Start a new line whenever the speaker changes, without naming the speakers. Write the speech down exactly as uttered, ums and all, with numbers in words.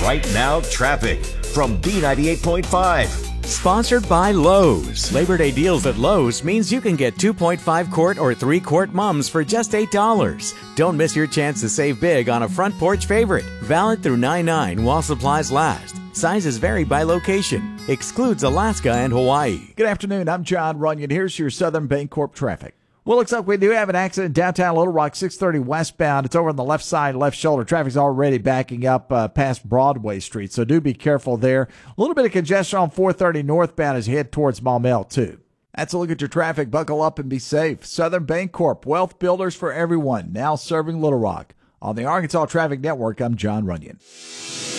Right Now Traffic from B ninety-eight point five.
Sponsored by Lowe's. Labor Day deals at Lowe's means you can get two point five quart or three quart mums for just eight dollars. Don't miss your chance to save big on a front porch favorite. Valid through nine nine while supplies last. Sizes vary by location. Excludes Alaska and Hawaii.
Good afternoon. I'm John Runyon. Here's your Southern Bancorp traffic. Well, looks like we do have an accident downtown Little Rock, six thirty westbound. It's over on the left side, left shoulder. Traffic's already backing up uh, past Broadway Street, so do be careful there. A little bit of congestion on four thirty northbound as you head towards Maumelle, too. That's a look at your traffic. Buckle up and be safe. Southern Bancorp, wealth builders for everyone, now serving Little Rock. On the Arkansas Traffic Network, I'm John Runyon.